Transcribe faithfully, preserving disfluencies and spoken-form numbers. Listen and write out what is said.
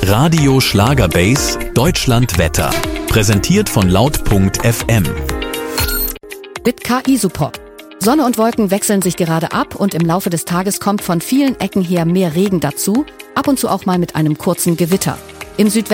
Radio Schlagerbase Deutschland Wetter. Präsentiert von laut punkt f m. Mit K I-Support. Sonne und Wolken wechseln sich gerade ab und im Laufe des Tages kommt von vielen Ecken her mehr Regen dazu, ab und zu auch mal mit einem kurzen Gewitter. Im Südwesten